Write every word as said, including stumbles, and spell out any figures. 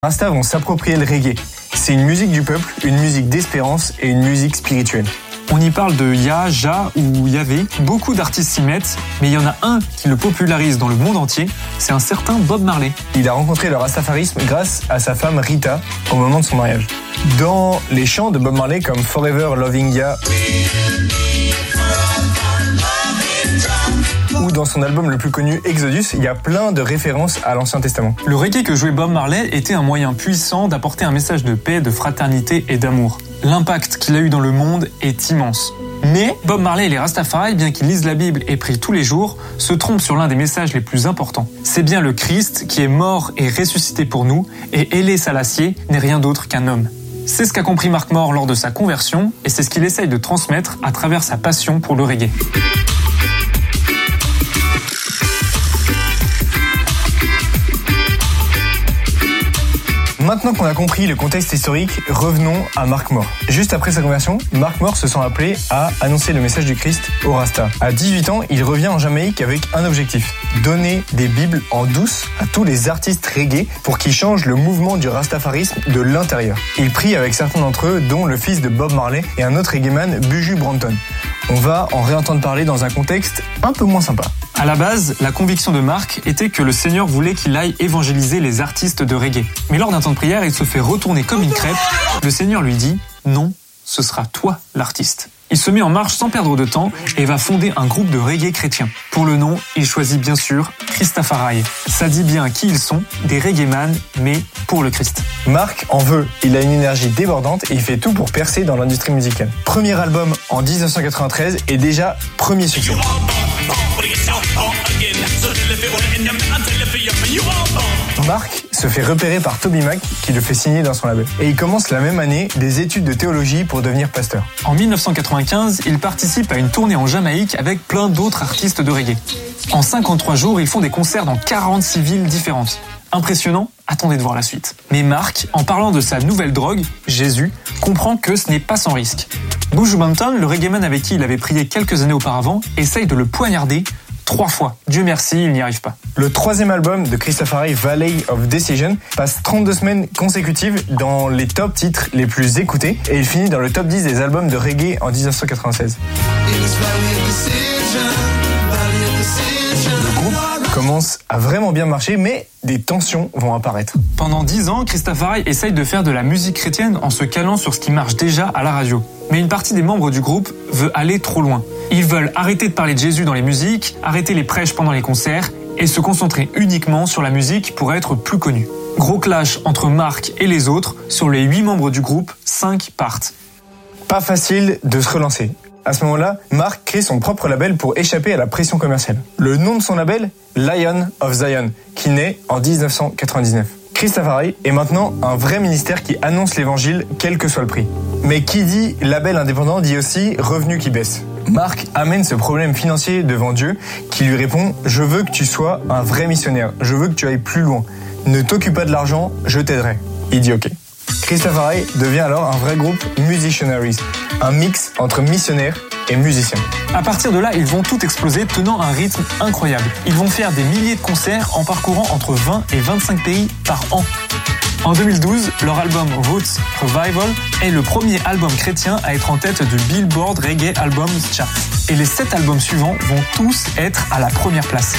Rasta vont s'approprier le reggae. C'est une musique du peuple, une musique d'espérance et une musique spirituelle. On y parle de Yah, Jah ou Yahvé. Beaucoup d'artistes s'y mettent, mais il y en a un qui le popularise dans le monde entier, c'est un certain Bob Marley. Il a rencontré le rastafarisme grâce à sa femme Rita au moment de son mariage. Dans les chants de Bob Marley comme Forever Loving Ya ou dans son album le plus connu Exodus, il y a plein de références à l'Ancien Testament. Le reggae que jouait Bob Marley était un moyen puissant d'apporter un message de paix, de fraternité et d'amour. L'impact qu'il a eu dans le monde est immense. Mais Bob Marley et les Rastafari, bien qu'ils lisent la Bible et prient tous les jours, se trompent sur l'un des messages les plus importants. C'est bien le Christ qui est mort et ressuscité pour nous, et Haile Selassie n'est rien d'autre qu'un homme. C'est ce qu'a compris Mark Moore lors de sa conversion, et c'est ce qu'il essaye de transmettre à travers sa passion pour le reggae. Maintenant qu'on a compris le contexte historique, revenons à Mark Moore. Juste après sa conversion, Mark Moore se sent appelé à annoncer le message du Christ aux Rasta. À dix-huit ans, il revient en Jamaïque avec un objectif, donner des bibles en douce à tous les artistes reggae pour qu'ils changent le mouvement du rastafarisme de l'intérieur. Il prie avec certains d'entre eux, dont le fils de Bob Marley et un autre reggaeman, Buju Banton. On va en réentendre parler dans un contexte un peu moins sympa. À la base, la conviction de Mark était que le Seigneur voulait qu'il aille évangéliser les artistes de reggae. Mais lors d'un temps de prière, il se fait retourner comme une crêpe. Le Seigneur lui dit « Non, ce sera toi l'artiste ». Il se met en marche sans perdre de temps et va fonder un groupe de reggae chrétien. Pour le nom, il choisit bien sûr Christafari. Ça dit bien qui ils sont, des reggaeman, mais pour le Christ. Mark en veut, il a une énergie débordante et il fait tout pour percer dans l'industrie musicale. Premier album en dix-neuf cent quatre-vingt-treize et déjà premier succès. Mark se fait repérer par Toby Mac qui le fait signer dans son label. Et il commence la même année des études de théologie pour devenir pasteur. En dix-neuf cent quatre-vingt-quinze, il participe à une tournée en Jamaïque avec plein d'autres artistes de reggae. En cinquante-trois jours, ils font des concerts dans quarante-six villes différentes. Impressionnant? Attendez de voir la suite. Mais Mark, en parlant de sa nouvelle drogue, Jésus, comprend que ce n'est pas sans risque. Buju Banton, le reggaeman avec qui il avait prié quelques années auparavant, essaye de le poignarder trois fois. Dieu merci, il n'y arrive pas. Le troisième album de Christafari, Valley of Decision, passe trente-deux semaines consécutives dans les top titres les plus écoutés et il finit dans le top dix des albums de reggae en dix-neuf cent quatre-vingt-seize. Le groupe commence à vraiment bien marcher, mais des tensions vont apparaître. Pendant dix ans, Christafari essaye de faire de la musique chrétienne en se calant sur ce qui marche déjà à la radio. Mais une partie des membres du groupe veut aller trop loin. Ils veulent arrêter de parler de Jésus dans les musiques, arrêter les prêches pendant les concerts et se concentrer uniquement sur la musique pour être plus connus. Gros clash entre Mark et les autres. Sur les huit membres du groupe, cinq partent. Pas facile de se relancer. À ce moment-là, Mark crée son propre label pour échapper à la pression commerciale. Le nom de son label, Lion of Zion, qui naît en dix-neuf cent quatre-vingt-dix-neuf. Christafari est maintenant un vrai ministère qui annonce l'évangile, quel que soit le prix. Mais qui dit label indépendant dit aussi revenu qui baisse. Mark amène ce problème financier devant Dieu qui lui répond « Je veux que tu sois un vrai missionnaire, je veux que tu ailles plus loin. Ne t'occupe pas de l'argent, je t'aiderai. » Il dit « Ok ». Christafari devient alors un vrai groupe Musicianaries, un mix entre missionnaires et musiciens. À partir de là, ils vont tout exploser, tenant un rythme incroyable. Ils vont faire des milliers de concerts en parcourant entre vingt et vingt-cinq pays par an. En deux mille douze, leur album Roots Revival est le premier album chrétien à être en tête du Billboard Reggae Albums Chart. Et les sept albums suivants vont tous être à la première place.